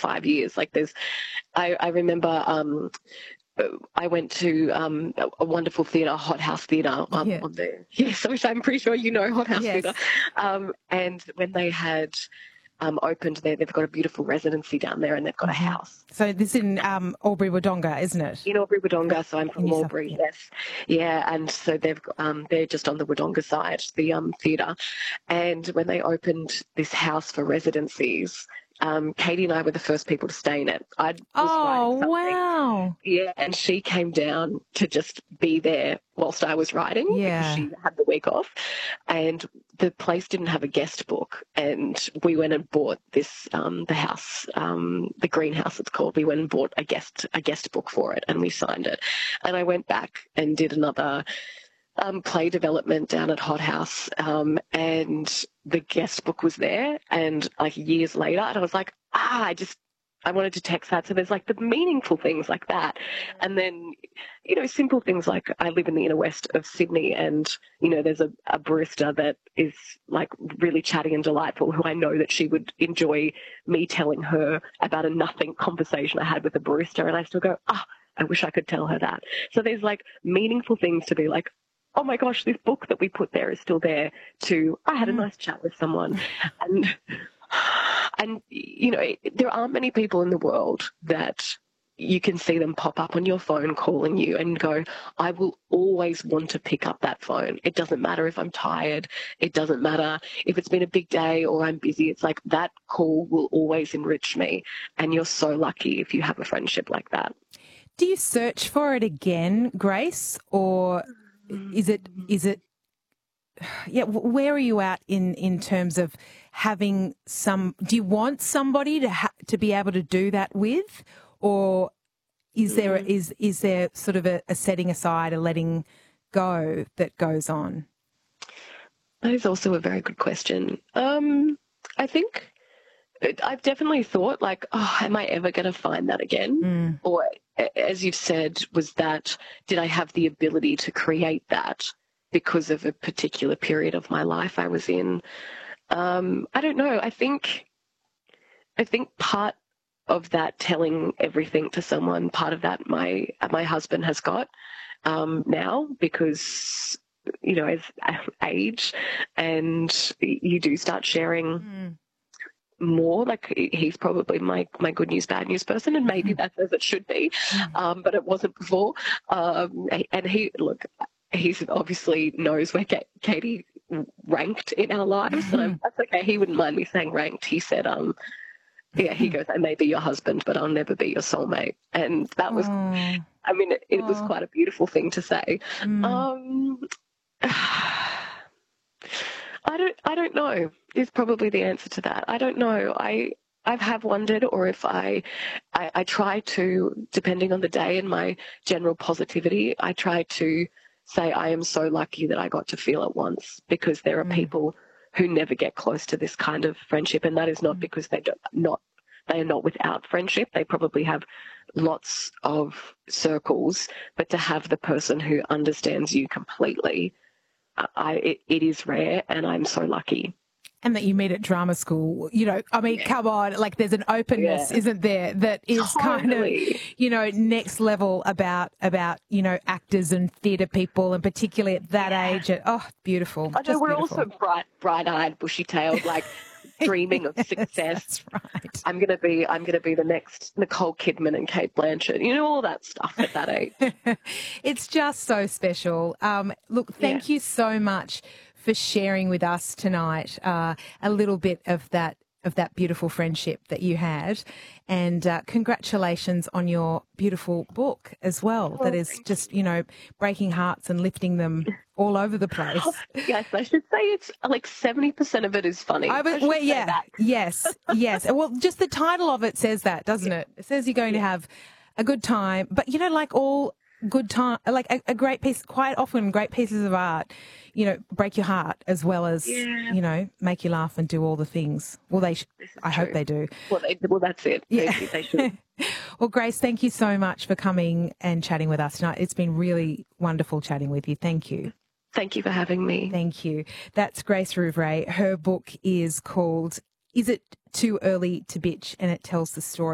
5 years. Like I remember I went to a wonderful theatre, Hot House Theatre, on the, yes, which I'm pretty sure you know, Hot House Theatre. And when they had opened there, they've got a beautiful residency down there, and they've got a house. So this is in Albury Wodonga, isn't it? In Albury Wodonga, so I'm from Albury, yes. Yeah, and so they're just on the Wodonga side, the theatre. And when they opened this house for residencies, Katie and I were the first people to stay in it. Wow. Yeah, and she came down to just be there whilst I was writing because she had the week off. And the place didn't have a guest book, and we went and bought this, the house, the greenhouse it's called. We went and bought a guest book for it, and we signed it. And I went back and did another play development down at Hot House, and the guest book was there, and like years later, and I was like, I wanted to text that. So there's like the meaningful things like that. And then, you know, simple things like I live in the inner west of Sydney, and, you know, there's a barista that is like really chatty and delightful, who I know that she would enjoy me telling her about a nothing conversation I had with a barista. And I still go, I wish I could tell her that. So there's like meaningful things to be like, oh my gosh, this book that we put there is still there, to I had a nice chat with someone. And you know, there aren't many people in the world that you can see them pop up on your phone calling you and go, I will always want to pick up that phone. It doesn't matter if I'm tired. It doesn't matter if it's been a big day or I'm busy. It's like that call will always enrich me. And you're so lucky if you have a friendship like that. Do you search for it again, Grace, or is it where are you at in terms of having do you want somebody to be able to do that with, or is there is there sort of a setting aside, a letting go that goes on? That is also a very good question. I think I've definitely thought like, am I ever going to find that again? Or as you've said, did I have the ability to create that because of a particular period of my life I was in? I don't know. I think part of that, telling everything to someone, part of that my husband has got now, because, you know, as age, and you do start sharing more. Like, he's probably my good news, bad news person, and maybe that's as it should be, but it wasn't before. And he's obviously knows where Katie ranked in our lives, and that's okay. He wouldn't mind me saying ranked. He said, he goes, I may be your husband, but I'll never be your soulmate. And that was, I mean, it was quite a beautiful thing to say. I don't know is probably the answer to that. I don't know. I have wondered, or if I try to, depending on the day and my general positivity, I try to say I am so lucky that I got to feel it once, because there are people who never get close to this kind of friendship, and that is not because they are not without friendship. They probably have lots of circles, but to have the person who understands you completely, it is rare, and I'm so lucky. And that you meet at drama school, you know, I mean, come on, like there's an openness, isn't there, that is kind of, you know, next level about, you know, actors and theatre people, and particularly at that age. Beautiful. I know, we're also bright-eyed, bushy-tailed, like dreaming of success. That's right. I'm gonna be the next Nicole Kidman and Cate Blanchett. You know, all that stuff at that age. It's just so special. Look, thank you so much for sharing with us tonight a little bit of that beautiful friendship that you had, and congratulations on your beautiful book as well. That is just, you know, breaking hearts and lifting them all over the place. Yes, I should say it's like 70% of it is funny. Yes. Well, just the title of it says that, doesn't it? It says you're going to have a good time, but, you know, like all good time, like a great piece, quite often great pieces of art, you know, break your heart as well as, you know, make you laugh and do all the things. Well, I hope they do. Well, that's it. Yeah. They should. Well, Grace, thank you so much for coming and chatting with us tonight. It's been really wonderful chatting with you. Thank you. Thank you for having me. Thank you. That's Grace Rouvray. Her book is called Is It Too Early to Bitch? And it tells the story